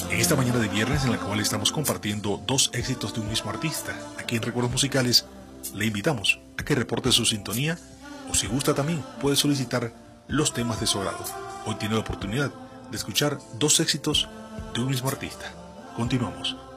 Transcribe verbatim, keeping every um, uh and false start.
En esta mañana de viernes en la cual estamos compartiendo dos éxitos de un mismo artista, aquí en Recuerdos Musicales, le invitamos a que reporte su sintonía o si gusta también puede solicitar los temas de su agrado. Hoy tiene la oportunidad de escuchar dos éxitos de un mismo artista. Continuamos.